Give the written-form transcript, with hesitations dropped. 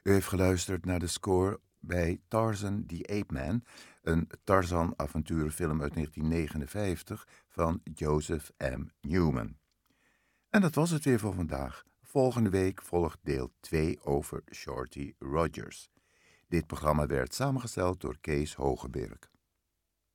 U heeft geluisterd naar de score bij Tarzan the Ape Man, een Tarzan-avonturenfilm uit 1959 van Joseph M. Newman. En dat was het weer voor vandaag. Volgende week volgt deel 2 over Shorty Rogers. Dit programma werd samengesteld door Kees Hogeberg.